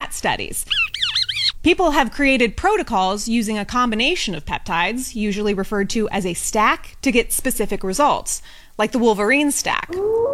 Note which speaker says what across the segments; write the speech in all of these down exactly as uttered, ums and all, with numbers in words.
Speaker 1: rat studies. People have created protocols using a combination of peptides, usually referred to as a stack, to get specific results, like the Wolverine stack.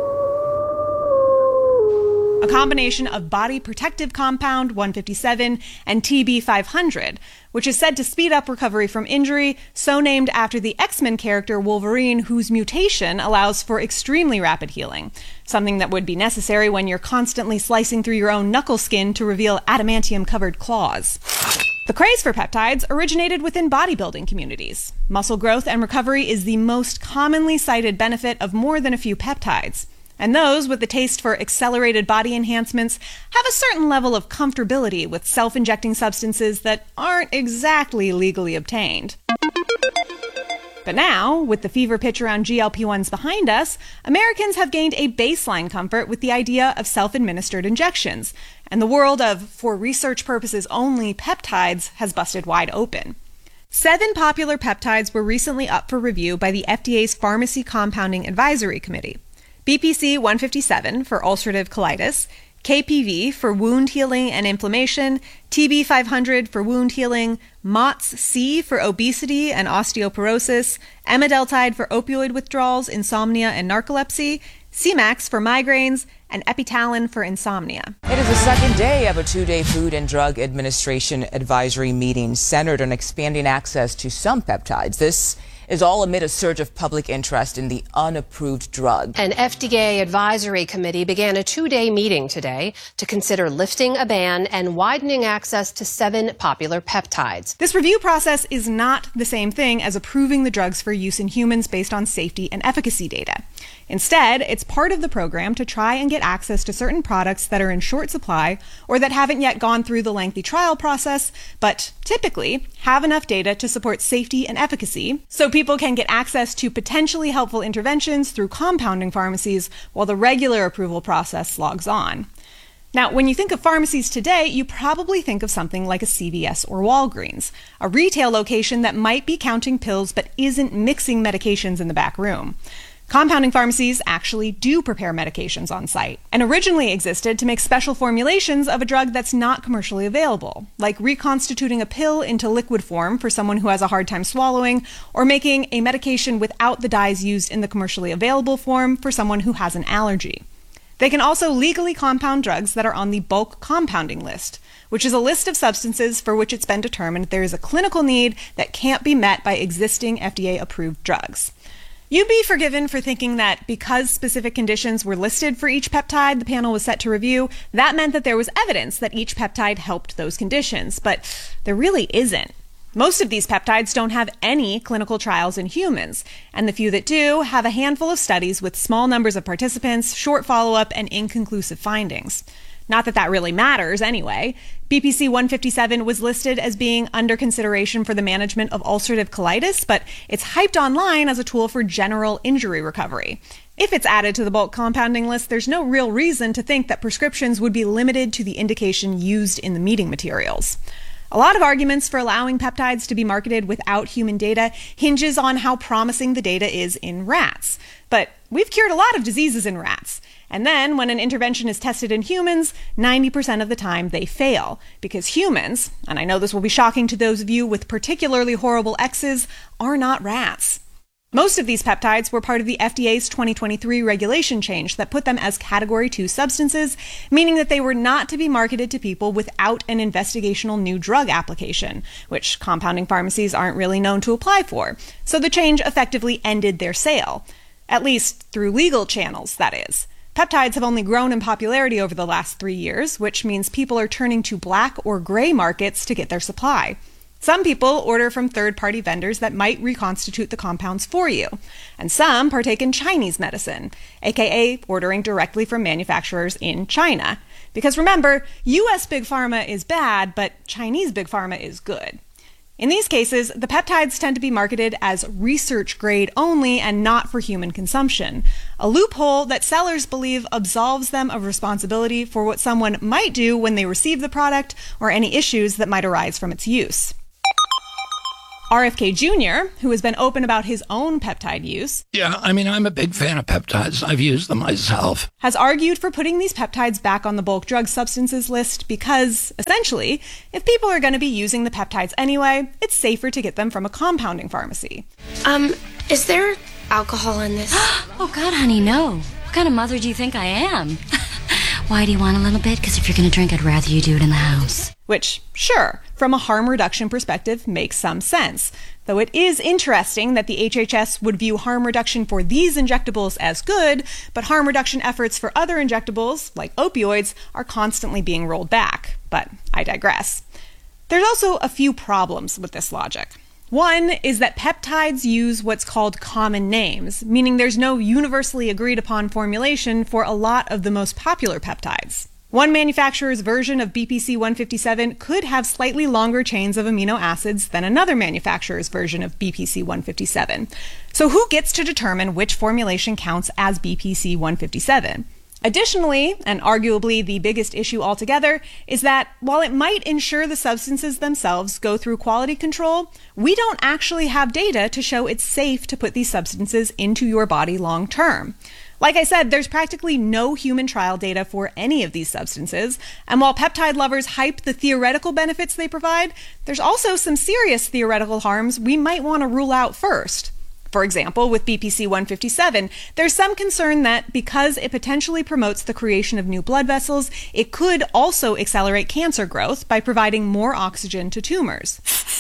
Speaker 1: A combination of body protective compound one fifty-seven and T B five hundred, which is said to speed up recovery from injury, so named after the X-Men character Wolverine, whose mutation allows for extremely rapid healing, something that would be necessary when you're constantly slicing through your own knuckle skin to reveal adamantium-covered claws. The craze for peptides originated within bodybuilding communities. Muscle growth and recovery is the most commonly cited benefit of more than a few peptides. And those with the taste for accelerated body enhancements have a certain level of comfortability with self-injecting substances that aren't exactly legally obtained. But now, with the fever pitch around G L P ones behind us, Americans have gained a baseline comfort with the idea of self-administered injections, and the world of, for research purposes only, peptides has busted wide open. Seven popular peptides were recently up for review by the F D A's Pharmacy Compounding Advisory Committee. B P C one fifty-seven for ulcerative colitis, K P V for wound healing and inflammation, T B five hundred for wound healing, M O T S C for obesity and osteoporosis, amideltide for opioid withdrawals, insomnia, and narcolepsy, C MAX for migraines, and Epitalin for insomnia.
Speaker 2: It is the second day of a two-day Food and Drug Administration advisory meeting centered on expanding access to some peptides. This is all amid a surge of public interest in the unapproved drug.
Speaker 3: An F D A advisory committee began a two-day meeting today to consider lifting a ban and widening access to seven popular peptides.
Speaker 1: This review process is not the same thing as approving the drugs for use in humans based on safety and efficacy data. Instead, it's part of the program to try and get access to certain products that are in short supply or that haven't yet gone through the lengthy trial process, but typically have enough data to support safety and efficacy, so people can get access to potentially helpful interventions through compounding pharmacies while the regular approval process slogs on. Now, when you think of pharmacies today, you probably think of something like a C V S or Walgreens, a retail location that might be counting pills but isn't mixing medications in the back room. Compounding pharmacies actually do prepare medications on site, and originally existed to make special formulations of a drug that's not commercially available, like reconstituting a pill into liquid form for someone who has a hard time swallowing, or making a medication without the dyes used in the commercially available form for someone who has an allergy. They can also legally compound drugs that are on the bulk compounding list, which is a list of substances for which it's been determined there is a clinical need that can't be met by existing F D A-approved drugs. You'd be forgiven for thinking that because specific conditions were listed for each peptide the panel was set to review, that meant that there was evidence that each peptide helped those conditions, but there really isn't. Most of these peptides don't have any clinical trials in humans, and the few that do have a handful of studies with small numbers of participants, short follow-up, and inconclusive findings. Not that that really matters anyway. B P C one fifty-seven was listed as being under consideration for the management of ulcerative colitis, but it's hyped online as a tool for general injury recovery. If it's added to the bulk compounding list, there's no real reason to think that prescriptions would be limited to the indication used in the meeting materials. A lot of arguments for allowing peptides to be marketed without human data hinges on how promising the data is in rats. But we've cured a lot of diseases in rats. And then, when an intervention is tested in humans, ninety percent of the time they fail, because humans, and I know this will be shocking to those of you with particularly horrible X's, are not rats. Most of these peptides were part of the F D A's twenty twenty-three regulation change that put them as Category two substances, meaning that they were not to be marketed to people without an investigational new drug application, which compounding pharmacies aren't really known to apply for. So the change effectively ended their sale. At least through legal channels, that is. Peptides have only grown in popularity over the last three years, which means people are turning to black or gray markets to get their supply. Some people order from third-party vendors that might reconstitute the compounds for you, and some partake in Chinese medicine, aka ordering directly from manufacturers in China. Because remember, U S Big Pharma is bad, but Chinese Big Pharma is good. In these cases, the peptides tend to be marketed as research grade only and not for human consumption, a loophole that sellers believe absolves them of responsibility for what someone might do when they receive the product or any issues that might arise from its use. R F K Junior, who has been open about his own peptide use,
Speaker 4: yeah, I mean, I'm a big fan of peptides. I've used them myself.
Speaker 1: Has argued for putting these peptides back on the bulk drug substances list because, essentially, if people are going to be using the peptides anyway, it's safer to get them from a compounding pharmacy.
Speaker 5: Um, is there alcohol in this?
Speaker 6: Oh, God, honey, no. What kind of mother do you think I am? Why do you want a little bit? Because if you're going to drink, I'd rather you do it in the house.
Speaker 1: Which, sure, from a harm reduction perspective, makes some sense. Though it is interesting that the H H S would view harm reduction for these injectables as good, but harm reduction efforts for other injectables, like opioids, are constantly being rolled back. But I digress. There's also a few problems with this logic. One is that peptides use what's called common names, meaning there's no universally agreed upon formulation for a lot of the most popular peptides. One manufacturer's version of B P C one fifty-seven could have slightly longer chains of amino acids than another manufacturer's version of B P C one fifty-seven. So who gets to determine which formulation counts as B P C one fifty-seven? Additionally, and arguably the biggest issue altogether, is that while it might ensure the substances themselves go through quality control, we don't actually have data to show it's safe to put these substances into your body long term. Like I said, there's practically no human trial data for any of these substances, and while peptide lovers hype the theoretical benefits they provide, there's also some serious theoretical harms we might want to rule out first. For example, with B P C one fifty-seven, there's some concern that because it potentially promotes the creation of new blood vessels, it could also accelerate cancer growth by providing more oxygen to tumors.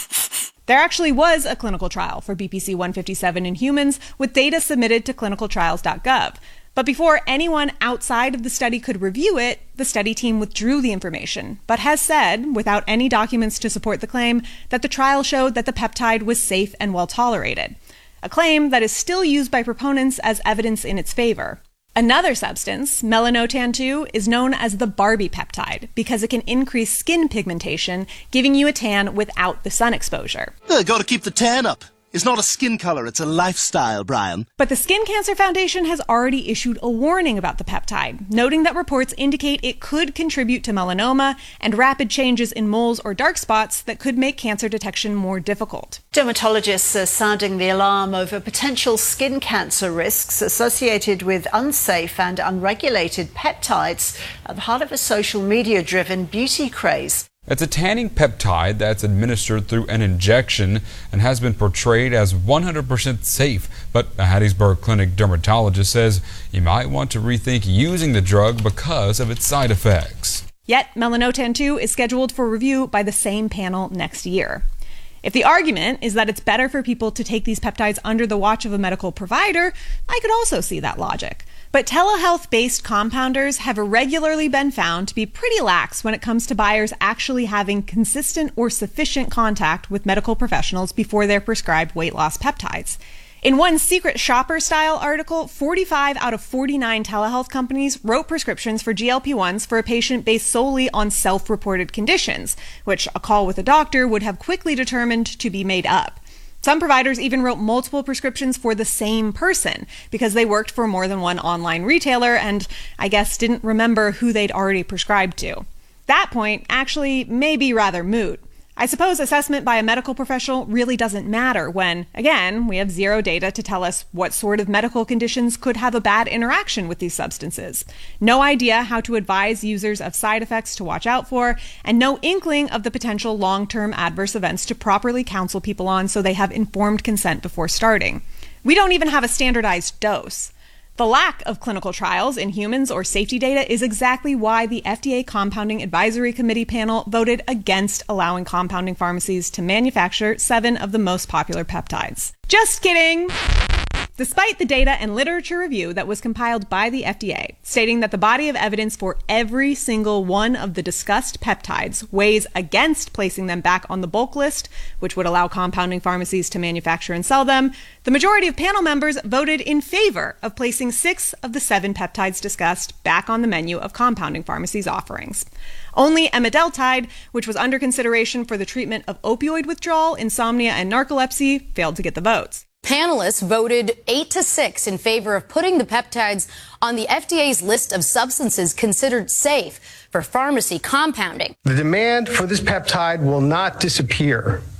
Speaker 1: There actually was a clinical trial for B P C one fifty-seven in humans with data submitted to clinical trials dot gov. But before anyone outside of the study could review it, the study team withdrew the information, but has said, without any documents to support the claim, that the trial showed that the peptide was safe and well tolerated. A claim that is still used by proponents as evidence in its favor. Another substance, melanotan two, is known as the Barbie peptide because it can increase skin pigmentation, giving you a tan without the sun exposure.
Speaker 7: Uh, gotta keep the tan up. It's not a skin color, it's a lifestyle, Brian.
Speaker 1: But the Skin Cancer Foundation has already issued a warning about the peptide, noting that reports indicate it could contribute to melanoma and rapid changes in moles or dark spots that could make cancer detection more difficult.
Speaker 8: Dermatologists are sounding the alarm over potential skin cancer risks associated with unsafe and unregulated peptides at the heart of a social media-driven beauty craze.
Speaker 9: It's a tanning peptide that's administered through an injection and has been portrayed as one hundred percent safe. But a Hattiesburg Clinic dermatologist says you might want to rethink using the drug because of its side effects.
Speaker 1: Yet, melanotan two is scheduled for review by the same panel next year. If the argument is that it's better for people to take these peptides under the watch of a medical provider, I could also see that logic. But telehealth-based compounders have regularly been found to be pretty lax when it comes to buyers actually having consistent or sufficient contact with medical professionals before they're prescribed weight loss peptides. In one Secret Shopper-style article, forty-five out of forty-nine telehealth companies wrote prescriptions for G L P ones for a patient based solely on self-reported conditions, which a call with a doctor would have quickly determined to be made up. Some providers even wrote multiple prescriptions for the same person because they worked for more than one online retailer and, I guess, didn't remember who they'd already prescribed to. That point actually may be rather moot. I suppose assessment by a medical professional really doesn't matter when, again, we have zero data to tell us what sort of medical conditions could have a bad interaction with these substances. No idea how to advise users of side effects to watch out for, and no inkling of the potential long-term adverse events to properly counsel people on so they have informed consent before starting. We don't even have a standardized dose. The lack of clinical trials in humans or safety data is exactly why the F D A Compounding Advisory Committee panel voted against allowing compounding pharmacies to manufacture seven of the most popular peptides. Just kidding! Despite the data and literature review that was compiled by the F D A, stating that the body of evidence for every single one of the discussed peptides weighs against placing them back on the bulk list, which would allow compounding pharmacies to manufacture and sell them, the majority of panel members voted in favor of placing six of the seven peptides discussed back on the menu of compounding pharmacies' offerings. Only emideltide, which was under consideration for the treatment of opioid withdrawal, insomnia, and narcolepsy, failed to get the votes.
Speaker 10: Panelists voted eight to six in favor of putting the peptides on the F D A's list of substances considered safe for pharmacy compounding.
Speaker 11: The demand for this peptide will not disappear.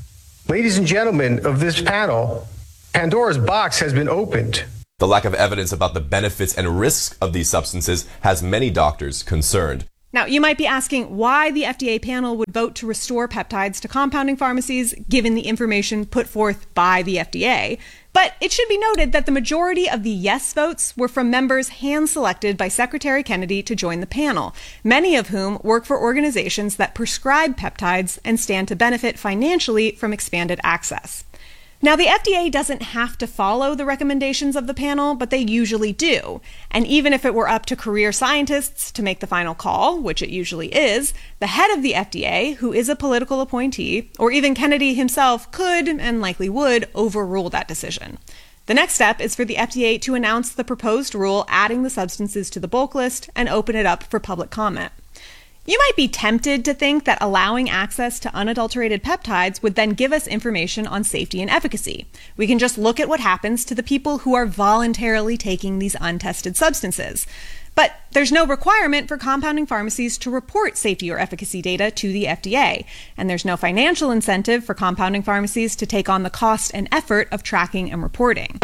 Speaker 11: Ladies and gentlemen of this panel, Pandora's box has been opened.
Speaker 12: The lack of evidence about the benefits and risks of these substances has many doctors concerned.
Speaker 1: Now, you might be asking why the F D A panel would vote to restore peptides to compounding pharmacies, given the information put forth by the F D A. But it should be noted that the majority of the yes votes were from members hand-selected by Secretary Kennedy to join the panel, many of whom work for organizations that prescribe peptides and stand to benefit financially from expanded access. Now, the F D A doesn't have to follow the recommendations of the panel, but they usually do. And even if it were up to career scientists to make the final call, which it usually is, the head of the F D A, who is a political appointee, or even Kennedy himself, could, and likely would, overrule that decision. The next step is for the F D A to announce the proposed rule adding the substances to the bulk list and open it up for public comment. You might be tempted to think that allowing access to unadulterated peptides would then give us information on safety and efficacy. We can just look at what happens to the people who are voluntarily taking these untested substances. But there's no requirement for compounding pharmacies to report safety or efficacy data to the F D A, and there's no financial incentive for compounding pharmacies to take on the cost and effort of tracking and reporting.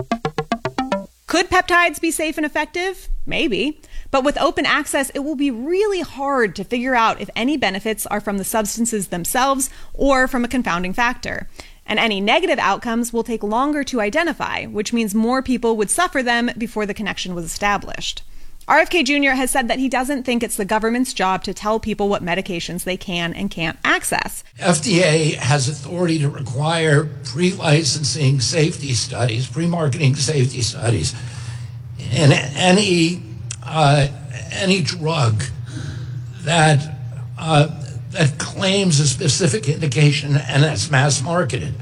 Speaker 1: Could peptides be safe and effective? Maybe. But with open access, it will be really hard to figure out if any benefits are from the substances themselves or from a confounding factor. And any negative outcomes will take longer to identify, which means more people would suffer them before the connection was established. R F K Junior has said that he doesn't think it's the government's job to tell people what medications they can and can't access.
Speaker 4: F D A has authority to require pre-licensing safety studies, pre-marketing safety studies, and any uh, any drug that uh, that claims a specific indication and that's mass marketed.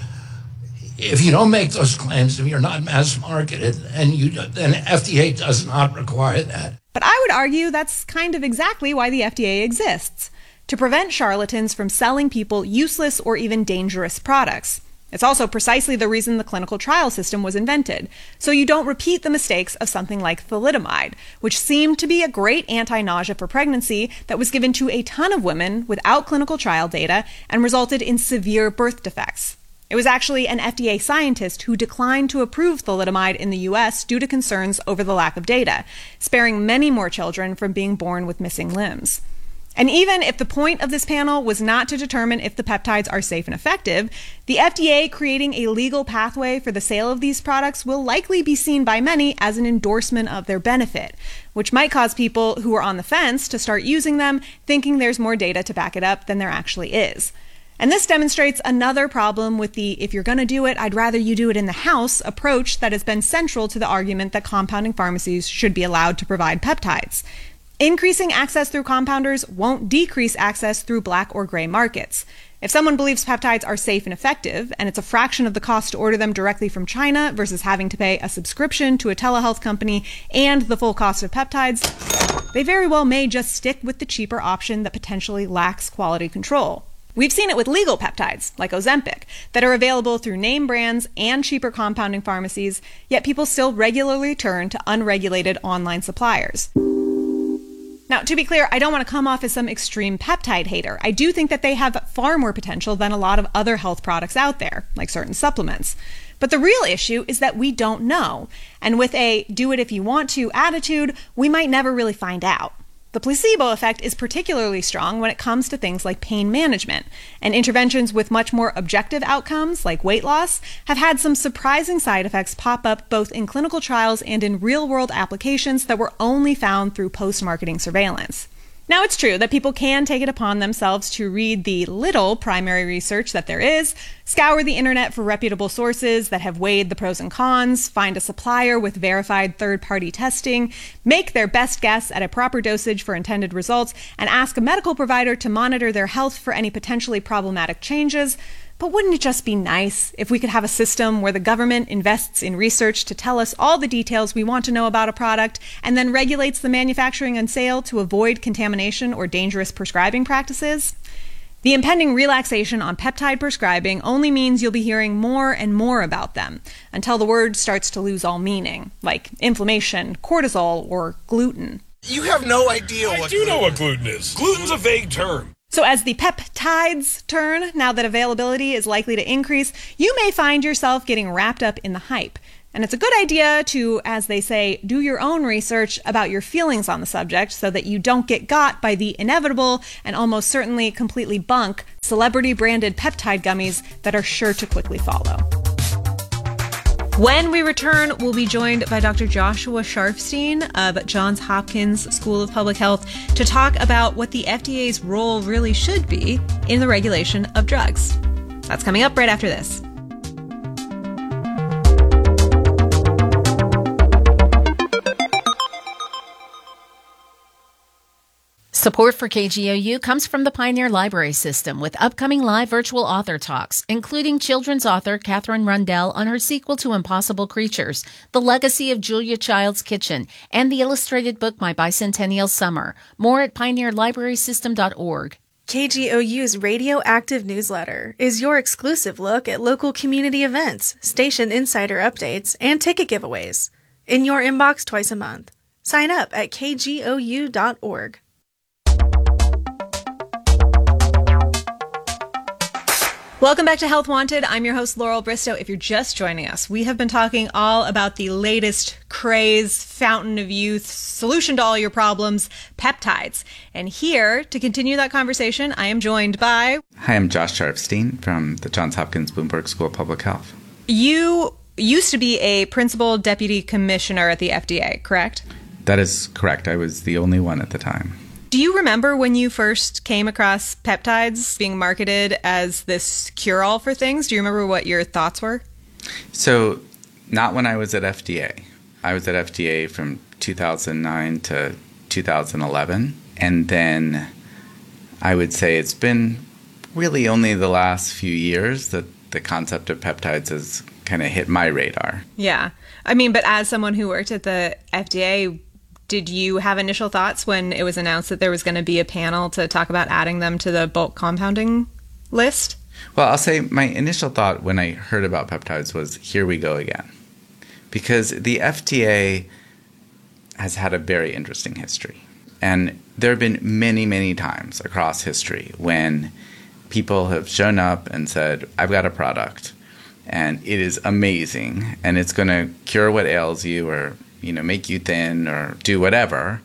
Speaker 4: If you don't make those claims, if you're not mass marketed, and you then F D A does not require that.
Speaker 1: But I would argue that's kind of exactly why the F D A exists, to prevent charlatans from selling people useless or even dangerous products. It's also precisely the reason the clinical trial system was invented, so you don't repeat the mistakes of something like thalidomide, which seemed to be a great anti-nausea for pregnancy that was given to a ton of women without clinical trial data and resulted in severe birth defects. It was actually an F D A scientist who declined to approve thalidomide in the U S due to concerns over the lack of data, sparing many more children from being born with missing limbs. And even if the point of this panel was not to determine if the peptides are safe and effective, the F D A creating a legal pathway for the sale of these products will likely be seen by many as an endorsement of their benefit, which might cause people who are on the fence to start using them, thinking there's more data to back it up than there actually is. And this demonstrates another problem with the if you're going to do it, I'd rather you do it in the house approach that has been central to the argument that compounding pharmacies should be allowed to provide peptides. Increasing access through compounders won't decrease access through black or gray markets. If someone believes peptides are safe and effective, and it's a fraction of the cost to order them directly from China versus having to pay a subscription to a telehealth company and the full cost of peptides, they very well may just stick with the cheaper option that potentially lacks quality control. We've seen it with legal peptides, like Ozempic, that are available through name brands and cheaper compounding pharmacies, yet people still regularly turn to unregulated online suppliers. Now, to be clear, I don't want to come off as some extreme peptide hater. I do think that they have far more potential than a lot of other health products out there, like certain supplements. But the real issue is that we don't know. And with a do it if you want to attitude, we might never really find out. The placebo effect is particularly strong when it comes to things like pain management, and interventions with much more objective outcomes, like weight loss, have had some surprising side effects pop up both in clinical trials and in real-world applications that were only found through post-marketing surveillance. Now, it's true that people can take it upon themselves to read the little primary research that there is, scour the internet for reputable sources that have weighed the pros and cons, find a supplier with verified third-party testing, make their best guess at a proper dosage for intended results, and ask a medical provider to monitor their health for any potentially problematic changes. But wouldn't it just be nice if we could have a system where the government invests in research to tell us all the details we want to know about a product and then regulates the manufacturing and sale to avoid contamination or dangerous prescribing practices? The impending relaxation on peptide prescribing only means you'll be hearing more and more about them until the word starts to lose all meaning, like inflammation, cortisol, or gluten.
Speaker 13: You have no idea
Speaker 14: I
Speaker 13: what
Speaker 14: do
Speaker 13: gluten
Speaker 14: know what gluten is. Gluten's a vague term.
Speaker 1: So as the peptides turn, now that availability is likely to increase, you may find yourself getting wrapped up in the hype. And it's a good idea to, as they say, do your own research about your feelings on the subject so that you don't get got by the inevitable and almost certainly completely bunk celebrity-branded peptide gummies that are sure to quickly follow. When we return, we'll be joined by Doctor Joshua Sharfstein of Johns Hopkins School of Public Health to talk about what the F D A's role really should be in the regulation of drugs. That's coming up right after this.
Speaker 13: Support for K G O U comes from the Pioneer Library System with upcoming live virtual author talks, including children's author Catherine Rundell on her sequel to Impossible Creatures, The Legacy of Julia Child's Kitchen, and the illustrated book My Bicentennial Summer. More at pioneer library system dot org.
Speaker 14: K G O U's Radioactive newsletter is your exclusive look at local community events, station insider updates, and ticket giveaways. In your inbox twice a month. Sign up at k g o u dot org.
Speaker 1: Welcome back to Health Wanted. I'm your host, Laurel Bristow. If you're just joining us, we have been talking all about the latest craze, fountain of youth, solution to all your problems, peptides. And here, to continue that conversation, I am joined by...
Speaker 15: Hi, I'm Josh Sharfstein from the Johns Hopkins Bloomberg School of Public Health.
Speaker 1: You used to be a principal deputy commissioner at the F D A, correct?
Speaker 15: That is correct. I was the only one at the time.
Speaker 1: Do you remember when you first came across peptides being marketed as this cure-all for things? Do you remember what your thoughts were?
Speaker 15: So, not when I was at F D A. I was at F D A from two thousand nine to two thousand eleven. And then I would say it's been really only the last few years that the concept of peptides has kind of hit my radar.
Speaker 1: Yeah. I mean, but as someone who worked at the F D A, did you have initial thoughts when it was announced that there was going to be a panel to talk about adding them to the bulk compounding list?
Speaker 15: Well, I'll say my initial thought when I heard about peptides was, here we go again. Because the F D A has had a very interesting history. And there have been many, many times across history when people have shown up and said, I've got a product and it is amazing and it's going to cure what ails you or you know, make you thin or do whatever,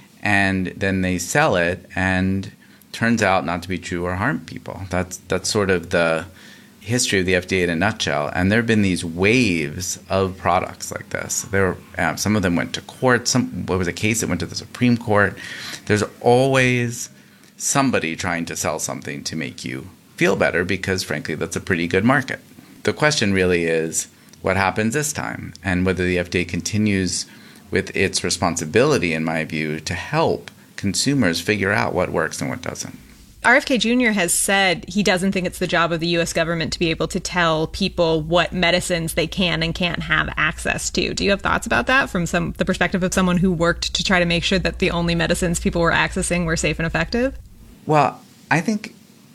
Speaker 15: and then they sell it and turns out not to be true or harm people. That's that's sort of the history of the F D A in a nutshell. And there have been these waves of products like this. There, uh, some of them went to court. Some there was a case that went to the Supreme Court. There's always somebody trying to sell something to make you feel better because, frankly, that's a pretty good market. The question really is, what happens this time, and whether the F D A continues with its responsibility, in my view, to help consumers figure out what works and what doesn't.
Speaker 1: R F K Junior has said he doesn't think it's the job of the U S government to be able to tell people what medicines they can and can't have access to. Do you have thoughts about that from some the perspective of someone who worked to try to make sure that the only medicines people were accessing were safe and effective?
Speaker 15: Well, I think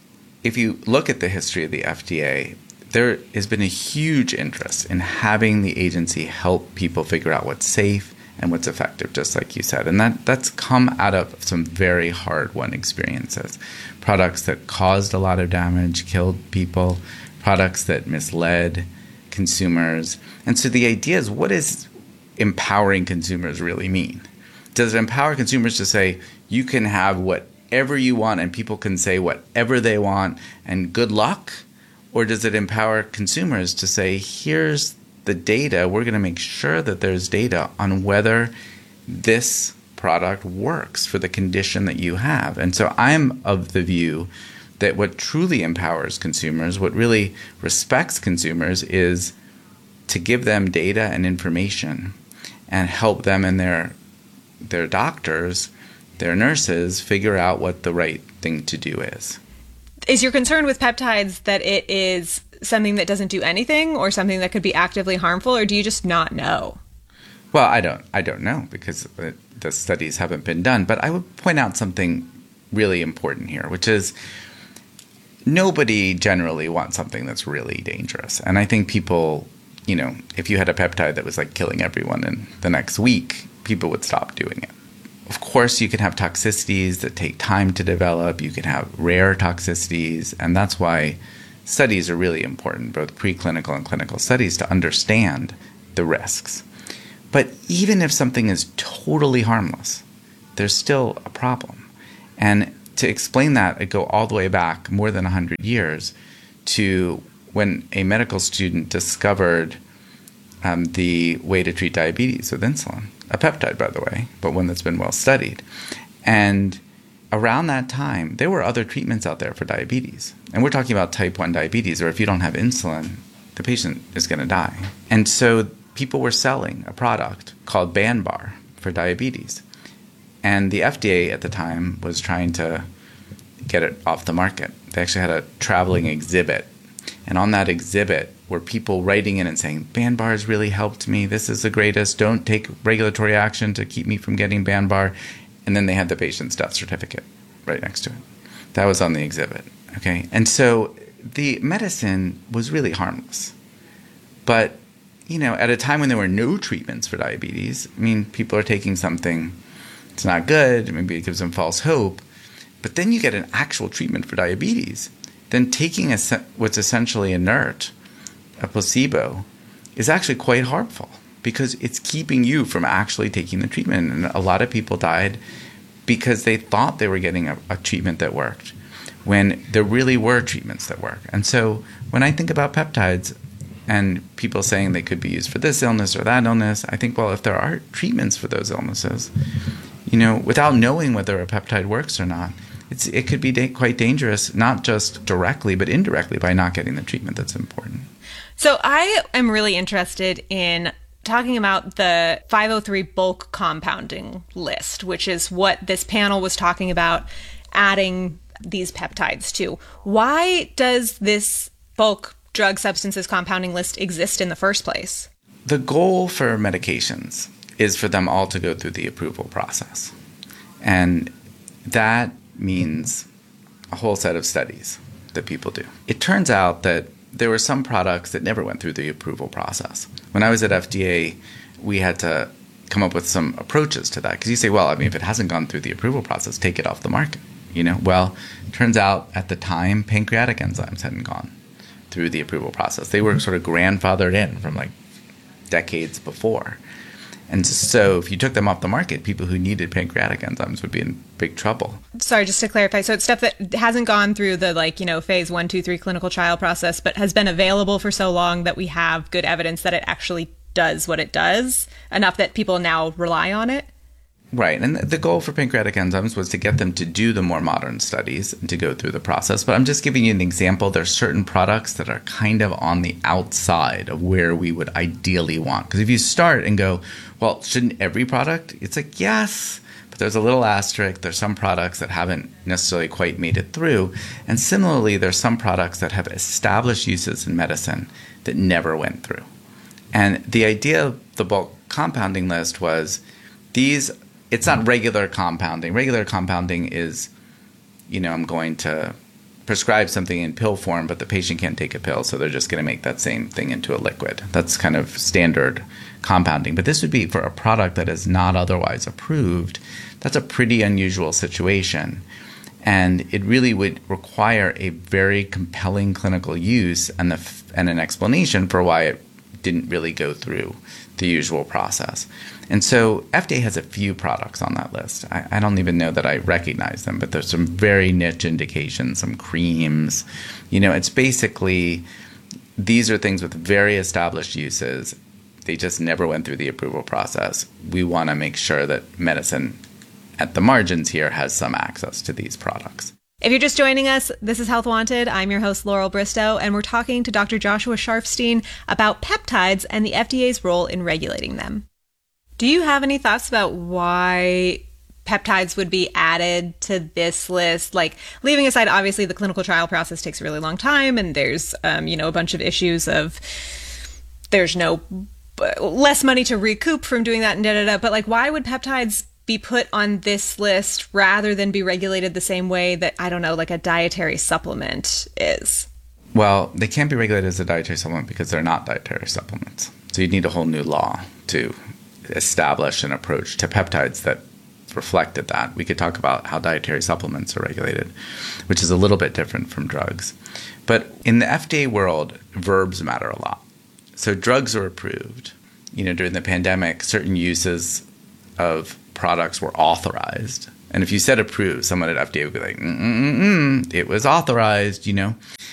Speaker 15: if you look at the history of the F D A, there has been a huge interest in having the agency help people figure out what's safe and what's effective, just like you said. And that, that's come out of some very hard-won experiences. Products that caused a lot of damage, killed people, products that misled consumers. And so the idea is, what does empowering consumers really mean? Does it empower consumers to say, you can have whatever you want and people can say whatever they want and good luck? Or does it empower consumers to say, here's the data, we're going to make sure that there's data on whether this product works for the condition that you have. And so I'm of the view that what truly empowers consumers, what really respects consumers, is to give them data and information and help them and their their doctors, their nurses, figure out what the right thing to do is.
Speaker 1: Is your concern with peptides that it is something that doesn't do anything or something that could be actively harmful, or do you just not know?
Speaker 15: Well, I don't I don't know because the studies haven't been done. But I would point out something really important here, which is nobody generally wants something that's really dangerous. And I think people, you know, if you had a peptide that was like killing everyone in the next week, people would stop doing it. Of course, you can have toxicities that take time to develop. You can have rare toxicities, and that's why studies are really important, both preclinical and clinical studies, to understand the risks. But even if something is totally harmless, there's still a problem. And to explain that, I go all the way back more than one hundred years to when a medical student discovered um, the way to treat diabetes with insulin, a peptide, by the way, but one that's been well studied. And around that time, there were other treatments out there for diabetes. And we're talking about type one diabetes, or if you don't have insulin, the patient is going to die. And so people were selling a product called Banbar for diabetes. And the F D A at the time was trying to get it off the market. They actually had a traveling exhibit. And on that exhibit were people writing in and saying, Banbar has really helped me. This is the greatest. Don't take regulatory action to keep me from getting Banbar. And then they had the patient's death certificate right next to it. That was on the exhibit. Okay. And so the medicine was really harmless. But, you know, at a time when there were no treatments for diabetes, I mean, people are taking something, it's not good, maybe it gives them false hope. But then you get an actual treatment for diabetes. Then taking a, what's essentially inert, a placebo, is actually quite harmful because it's keeping you from actually taking the treatment. And a lot of people died because they thought they were getting a, a treatment that worked when there really were treatments that work. And so when I think about peptides and people saying they could be used for this illness or that illness, I think, well, if there are treatments for those illnesses, you know, without knowing whether a peptide works or not, It's, it could be da- quite dangerous, not just directly, but indirectly by not getting the treatment that's important.
Speaker 1: So I am really interested in talking about the five oh three bulk compounding list, which is what this panel was talking about adding these peptides to. Why does this bulk drug substances compounding list exist in the first place?
Speaker 15: The goal for medications is for them all to go through the approval process. And that means a whole set of studies that people do. It turns out that there were some products that never went through the approval process. When I was at F D A, we had to come up with some approaches to that. Because you say, well, I mean, if it hasn't gone through the approval process, take it off the market. You know, well, it turns out at the time, pancreatic enzymes hadn't gone through the approval process. They were sort of grandfathered in from like decades before. And so if you took them off the market, people who needed pancreatic enzymes would be in big trouble.
Speaker 1: Sorry, just to clarify. So it's stuff that hasn't gone through the, like, you know, phase one, two, three clinical trial process, but has been available for so long that we have good evidence that it actually does what it does, enough that people now rely on it?
Speaker 15: Right. And the goal for pancreatic enzymes was to get them to do the more modern studies and to go through the process. But I'm just giving you an example. There's certain products that are kind of on the outside of where we would ideally want. Because if you start and go, well, shouldn't every product? It's like, yes, but there's a little asterisk. There's some products that haven't necessarily quite made it through. And similarly, there's some products that have established uses in medicine that never went through. And the idea of the bulk compounding list was these, it's not regular compounding. Regular compounding is, you know, I'm going to prescribe something in pill form, but the patient can't take a pill, so they're just going to make that same thing into a liquid. That's kind of standard compounding. But this would be for a product that is not otherwise approved. That's a pretty unusual situation. And it really would require a very compelling clinical use and, the, and an explanation for why it didn't really go through the usual process. And so F D A has a few products on that list. I, I don't even know that I recognize them, but there's some very niche indications, some creams. You know, it's basically, these are things with very established uses. They just never went through the approval process. We want to make sure that medicine at the margins here has some access to these products.
Speaker 1: If you're just joining us, this is Health Wanted. I'm your host, Laurel Bristow, and we're talking to Doctor Joshua Sharfstein about peptides and the F D A's role in regulating them. Do you have any thoughts about why peptides would be added to this list? Like, leaving aside, obviously, the clinical trial process takes a really long time, and there's, um, you know, a bunch of issues of there's no less money to recoup from doing that and da da da. But like, why would peptides be put on this list rather than be regulated the same way that, I don't know, like a dietary supplement is?
Speaker 15: Well, they can't be regulated as a dietary supplement because they're not dietary supplements. So you'd need a whole new law to establish an approach to peptides that reflected that. We could talk about how dietary supplements are regulated, which is a little bit different from drugs. But in the F D A world, verbs matter a lot. So drugs are approved. You know, during the pandemic, certain uses of products were authorized. And if you said approved, someone at F D A would be like, mm-mm-mm, it was authorized, you know.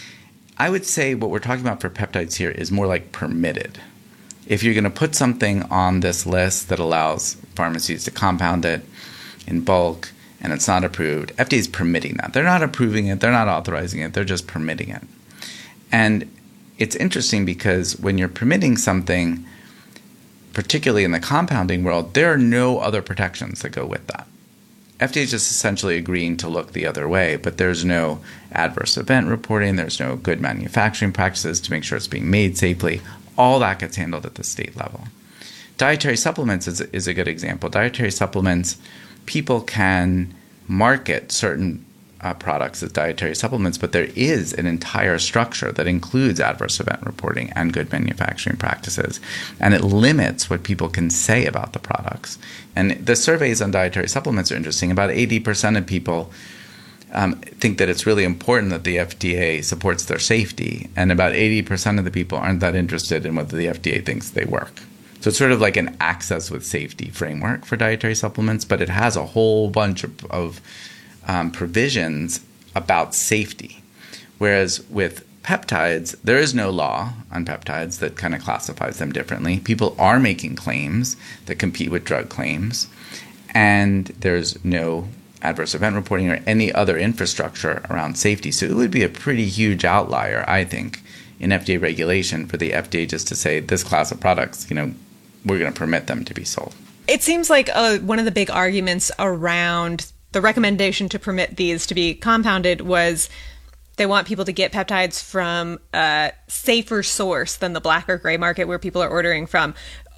Speaker 15: I would say what we're talking about for peptides here is more like permitted. If you're going to put something on this list that allows pharmacies to compound it in bulk and it's not approved, F D A is permitting that. They're not approving it. They're not authorizing it. They're just permitting it. And it's interesting because when you're permitting something, particularly in the compounding world, there are no other protections that go with that. F D A is just essentially agreeing to look the other way, but there's no adverse event reporting. There's no good manufacturing practices to make sure it's being made safely. All that gets handled at the state level. Dietary supplements is, is a good example. Dietary supplements, people can market certain uh, products as dietary supplements, but there is an entire structure that includes adverse event reporting and good manufacturing practices, and it limits what people can say about the products. And the surveys on dietary supplements are interesting. About eighty percent of people Um, think that it's really important that the F D A supports their safety, and about eighty percent of the people aren't that interested in whether the F D A thinks they work. So it's sort of like an access with safety framework for dietary supplements, but it has a whole bunch of, of um, provisions about safety. Whereas with peptides, there is no law on peptides that kind of classifies them differently. People are making claims that compete with drug claims, and there's no adverse event reporting or any other infrastructure around safety. So it would be a pretty huge outlier, I think, in F D A regulation for the F D A just to say this class of products, you know, we're going to permit them to be sold.
Speaker 1: It seems like uh, one of the big arguments around the recommendation to permit these to be compounded was they want people to get peptides from a safer source than the black or gray market where people are ordering from.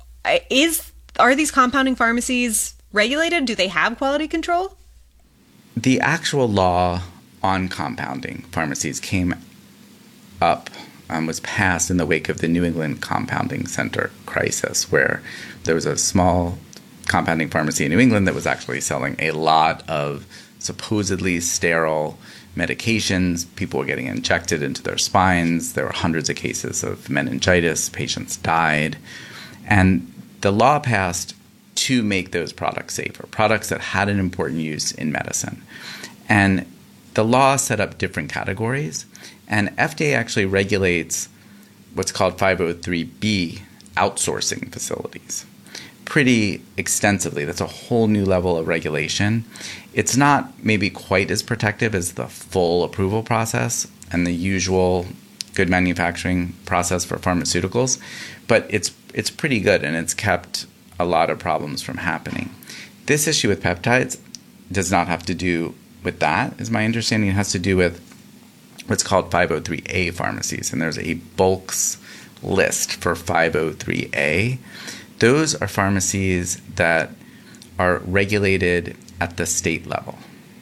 Speaker 1: Is are these compounding pharmacies regulated? Do they have quality control?
Speaker 15: The actual law on compounding pharmacies came up, um, was passed in the wake of the New England Compounding Center crisis, where there was a small compounding pharmacy in New England that was actually selling a lot of supposedly sterile medications. People were getting injected into their spines. There were hundreds of cases of meningitis. Patients died. And the law passed to make those products safer, products that had an important use in medicine. And the law set up different categories, and F D A actually regulates what's called five oh three B outsourcing facilities pretty extensively. That's a whole new level of regulation. It's not maybe quite as protective as the full approval process and the usual good manufacturing process for pharmaceuticals, but it's it's pretty good, and it's kept a lot of problems from happening. This issue with peptides does not have to do with that, is my understanding. It has to do with what's called five oh three A pharmacies, and there's a bulks list for five oh three A. Those are pharmacies that are regulated at the state level,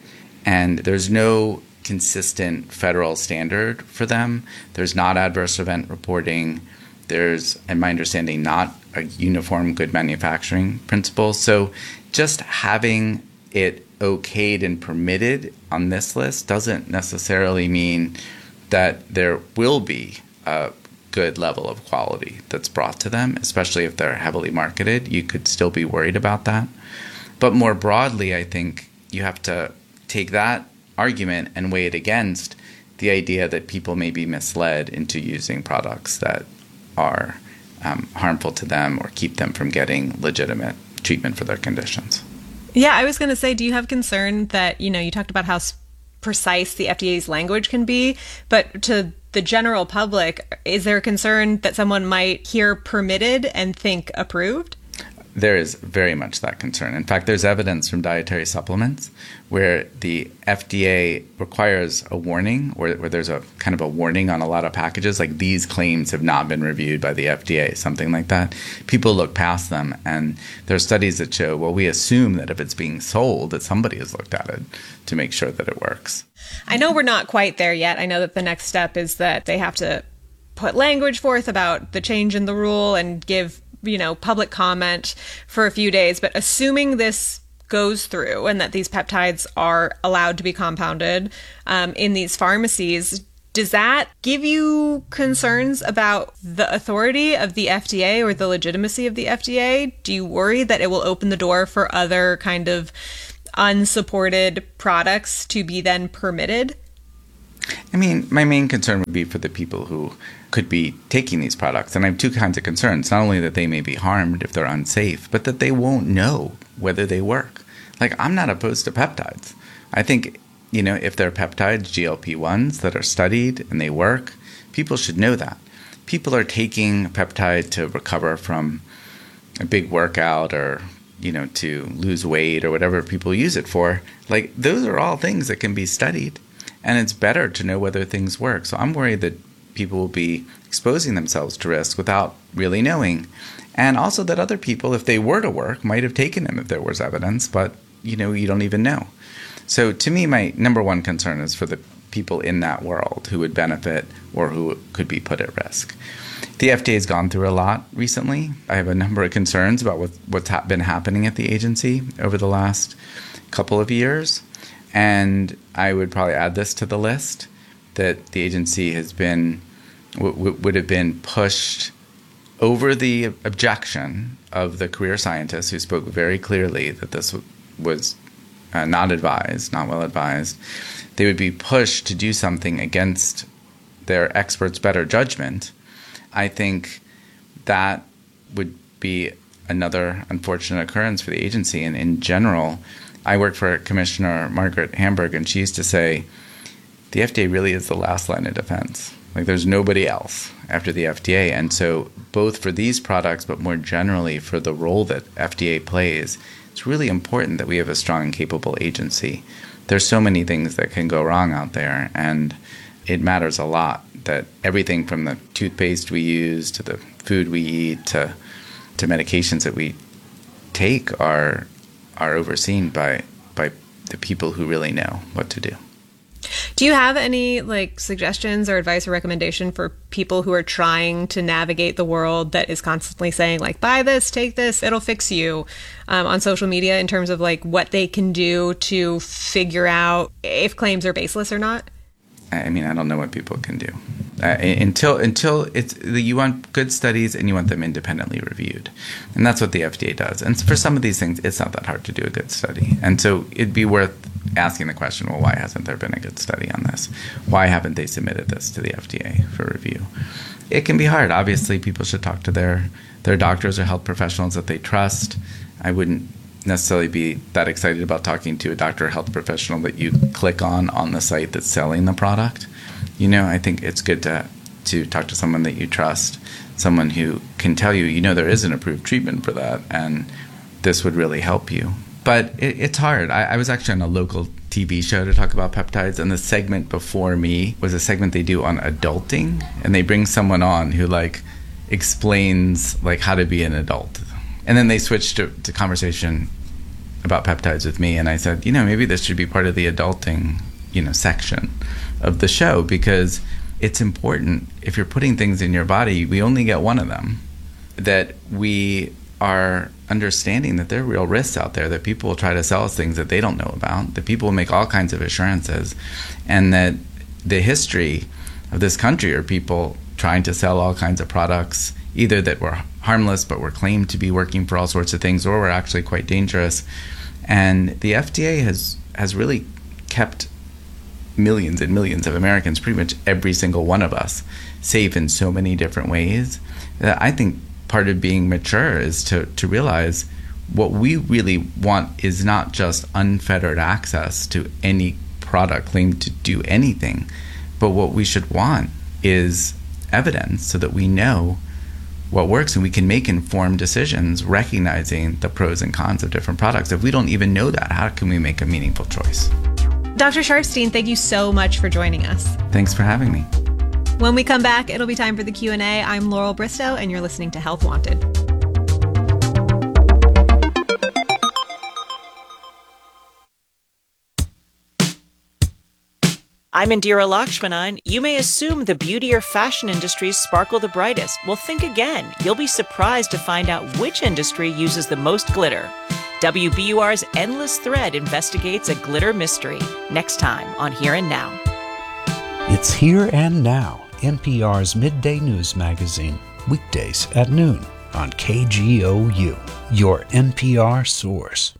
Speaker 15: and there's no consistent federal standard for them. There's not adverse event reporting. There's, in my understanding, not a uniform good manufacturing principle. So just having it okayed and permitted on this list doesn't necessarily mean that there will be a good level of quality that's brought to them, especially if they're heavily marketed. You could still be worried about that. But more broadly, I think you have to take that argument and weigh it against the idea that people may be misled into using products that are um, harmful to them or keep them from getting legitimate treatment for their conditions.
Speaker 1: Yeah, I was going to say, do you have concern that, you know, you talked about how precise the F D A's language can be, but to the general public, is there a concern that someone might hear permitted and think approved?
Speaker 15: There is very much that concern. In fact, there's evidence from dietary supplements where the F D A requires a warning, or where there's a kind of a warning on a lot of packages, like these claims have not been reviewed by the F D A, something like that. People look past them, and there are studies that show, well, we assume that if it's being sold, that somebody has looked at it to make sure that it works.
Speaker 1: I know we're not quite there yet. I know that the next step is that they have to put language forth about the change in the rule and give, you know, public comment for a few days. But assuming this goes through and that these peptides are allowed to be compounded um, in these pharmacies, does that give you concerns about the authority of the F D A or the legitimacy of the F D A? Do you worry that it will open the door for other kind of unsupported products to be then permitted?
Speaker 15: I mean, my main concern would be for the people who could be taking these products. And I have two kinds of concerns. Not only that they may be harmed if they're unsafe, but that they won't know whether they work. Like, I'm not opposed to peptides. I think, you know, if they're peptides, G L P ones that are studied and they work, people should know that. People are taking peptide to recover from a big workout or, you know, to lose weight or whatever people use it for. Like, those are all things that can be studied. And it's better to know whether things work. So I'm worried that people will be exposing themselves to risk without really knowing. And also that other people, if they were to work, might have taken them if there was evidence, but, you know, you don't even know. So to me, my number one concern is for the people in that world who would benefit or who could be put at risk. The F D A has gone through a lot recently. I have a number of concerns about what, what's ha- been happening at the agency over the last couple of years. And I would probably add this to the list, that the agency has been, w- w- would have been pushed over the objection of the career scientists who spoke very clearly that this w- was uh, not advised, not well advised. They would be pushed to do something against their experts' better judgment. I think that would be another unfortunate occurrence for the agency. And in general, I work for Commissioner Margaret Hamburg, and she used to say, the F D A really is the last line of defense. Like, there's nobody else after the F D A. And so both for these products, but more generally for the role that F D A plays, it's really important that we have a strong and capable agency. There's so many things that can go wrong out there, and it matters a lot that everything from the toothpaste we use to the food we eat to to medications that we take are are overseen by by the people who really know what to do.
Speaker 1: Do you have any like suggestions or advice or recommendation for people who are trying to navigate the world that is constantly saying like, buy this, take this, it'll fix you, um, on social media, in terms of like what they can do to figure out if claims are baseless or not?
Speaker 15: I mean, I don't know what people can do. Uh, until until it's you want good studies and you want them independently reviewed, and that's what the F D A does. And for some of these things, it's not that hard to do a good study. And so it'd be worth asking the question: well, why hasn't there been a good study on this? Why haven't they submitted this to the F D A for review? It can be hard. Obviously, people should talk to their their doctors or health professionals that they trust. I wouldn't necessarily be that excited about talking to a doctor or health professional that you click on on the site that's selling the product. You know, I think it's good to to talk to someone that you trust, someone who can tell you, you know, there is an approved treatment for that, and this would really help you. But it, it's hard. I, I was actually on a local T V show to talk about peptides, and the segment before me was a segment they do on adulting, and they bring someone on who like explains like how to be an adult. And then they switched to, to conversation about peptides with me, and I said, you know, maybe this should be part of the adulting, you know, section of the show, because it's important. If you're putting things in your body, we only get one of them, that we are understanding that there are real risks out there, that people will try to sell us things that they don't know about, that people will make all kinds of assurances, and that the history of this country are people trying to sell all kinds of products, either that were harmless but were claimed to be working for all sorts of things, or were actually quite dangerous. And the F D A has has really kept millions and millions of Americans, pretty much every single one of us, safe in so many different ways, that I think part of being mature is to, to realize what we really want is not just unfettered access to any product claimed to do anything, but what we should want is evidence so that we know what works and we can make informed decisions recognizing the pros and cons of different products. If we don't even know that, how can we make a meaningful choice?
Speaker 1: Doctor Sharfstein, thank you so much for joining us.
Speaker 15: Thanks for having me.
Speaker 1: When we come back, it'll be time for the Q and A. I'm Laurel Bristow, and you're listening to Health Wanted.
Speaker 16: I'm Indira Lakshmanan. You may assume the beauty or fashion industries sparkle the brightest. Well, think again. You'll be surprised to find out which industry uses the most glitter. W B U R's Endless Thread investigates a glitter mystery. Next time on Here and Now.
Speaker 17: It's Here and Now, N P R's midday news magazine, weekdays at noon on K G O U, your N P R source.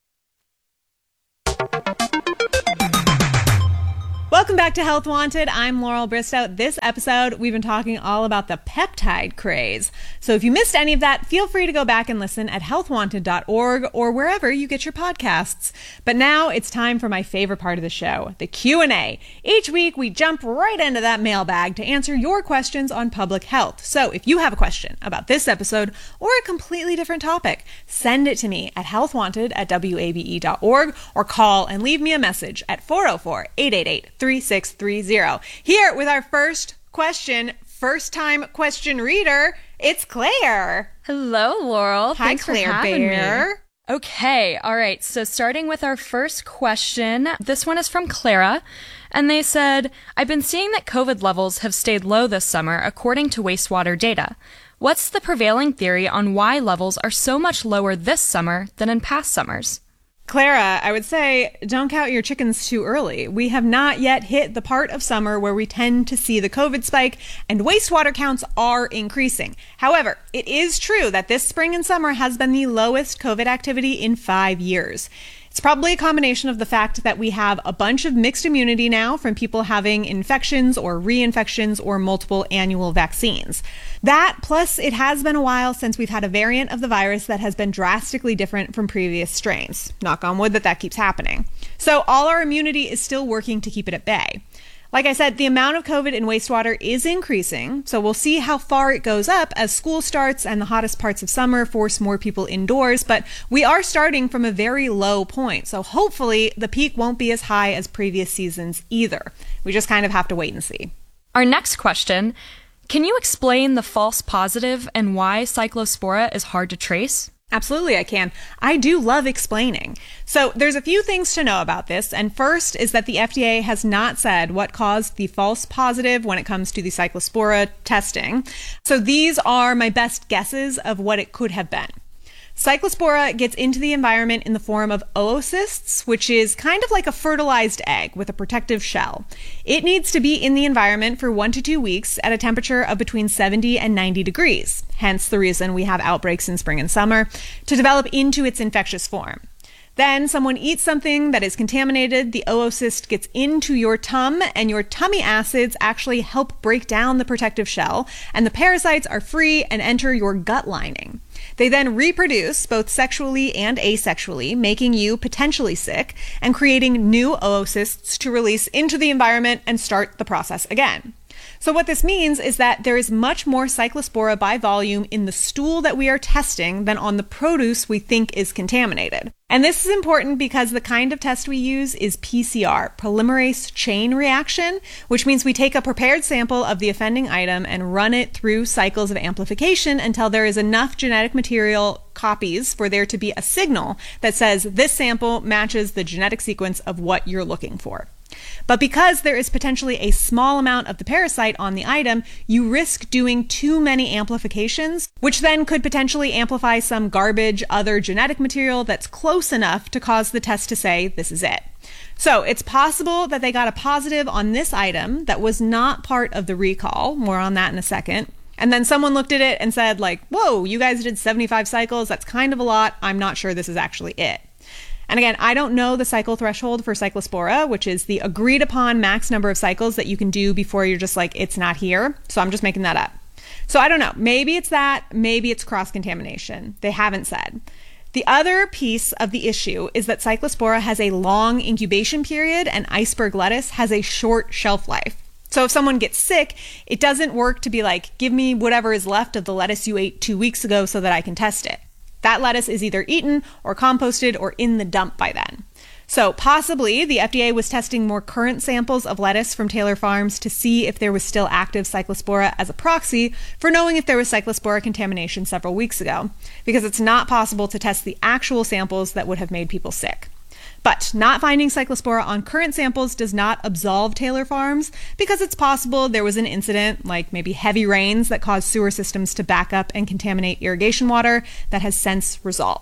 Speaker 1: Welcome back to Health Wanted. I'm Laurel Bristow. This episode, we've been talking all about the peptide craze. So if you missed any of that, feel free to go back and listen at health wanted dot org or wherever you get your podcasts. But now it's time for my favorite part of the show, the Q and A. Each week, we jump right into that mailbag to answer your questions on public health. So if you have a question about this episode or a completely different topic, send it to me at health wanted at w a b e dot org or call and leave me a message at four oh four, eight eight eight, three six three zero. Here with our first question, first time question reader, it's Claire.
Speaker 18: Hello, Laurel.
Speaker 1: Hi,
Speaker 18: Thanks
Speaker 1: Claire
Speaker 18: for having
Speaker 1: Bear.
Speaker 18: me. Okay, all right. So starting with our first question, this one is from Clara, and they said, I've been seeing that COVID levels have stayed low this summer according to wastewater data. What's the prevailing theory on why levels are so much lower this summer than in past summers?
Speaker 1: Clara, I would say don't count your chickens too early. We have not yet hit the part of summer where we tend to see the COVID spike, and wastewater counts are increasing. However, it is true that this spring and summer has been the lowest COVID activity in five years. It's probably a combination of the fact that we have a bunch of mixed immunity now from people having infections or reinfections or multiple annual vaccines. That, plus it has been a while since we've had a variant of the virus that has been drastically different from previous strains. Knock on wood that that keeps happening. So all our immunity is still working to keep it at bay. Like I said, the amount of COVID in wastewater is increasing, so we'll see how far it goes up as school starts and the hottest parts of summer force more people indoors, but we are starting from a very low point, so hopefully the peak won't be as high as previous seasons either. We just kind of have to wait and see.
Speaker 18: Our next question, can you explain the false positive and why Cyclospora is hard to trace?
Speaker 1: Absolutely, I can. I do love explaining. So there's a few things to know about this. And first is that the F D A has not said what caused the false positive when it comes to the Cyclospora testing. So these are my best guesses of what it could have been. Cyclospora gets into the environment in the form of oocysts, which is kind of like a fertilized egg with a protective shell. It needs to be in the environment for one to two weeks at a temperature of between seventy and ninety degrees, hence the reason we have outbreaks in spring and summer, to develop into its infectious form. Then someone eats something that is contaminated, the oocyst gets into your tum, and your tummy acids actually help break down the protective shell, and the parasites are free and enter your gut lining. They then reproduce both sexually and asexually, making you potentially sick and creating new oocysts to release into the environment and start the process again. So what this means is that there is much more Cyclospora by volume in the stool that we are testing than on the produce we think is contaminated. And this is important because the kind of test we use is P C R, polymerase chain reaction, which means we take a prepared sample of the offending item and run it through cycles of amplification until there is enough genetic material copies for there to be a signal that says this sample matches the genetic sequence of what you're looking for. But because there is potentially a small amount of the parasite on the item, you risk doing too many amplifications, which then could potentially amplify some garbage other genetic material that's close enough to cause the test to say this is it. So it's possible that they got a positive on this item that was not part of the recall. More on that in a second. And then someone looked at it and said, like, whoa, you guys did seventy-five cycles. That's kind of a lot. I'm not sure this is actually it. And again, I don't know the cycle threshold for Cyclospora, which is the agreed upon max number of cycles that you can do before you're just like, it's not here. So I'm just making that up. So I don't know. Maybe it's that. Maybe it's cross-contamination. They haven't said. The other piece of the issue is that Cyclospora has a long incubation period and iceberg lettuce has a short shelf life. So if someone gets sick, it doesn't work to be like, give me whatever is left of the lettuce you ate two weeks ago so that I can test it. That lettuce is either eaten or composted or in the dump by then. So possibly the F D A was testing more current samples of lettuce from Taylor Farms to see if there was still active Cyclospora as a proxy for knowing if there was Cyclospora contamination several weeks ago, because it's not possible to test the actual samples that would have made people sick. But not finding Cyclospora on current samples does not absolve Taylor Farms, because it's possible there was an incident, like maybe heavy rains that caused sewer systems to back up and contaminate irrigation water, that has since resolved.